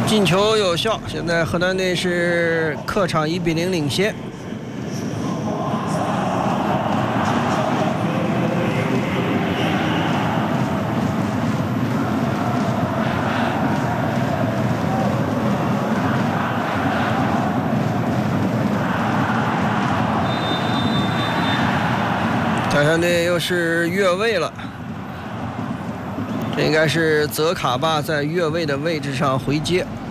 进球有效，现在河南队是客场1比0领先。泰山队又是越位了，这应该是泽卡巴在越位的位置上回接。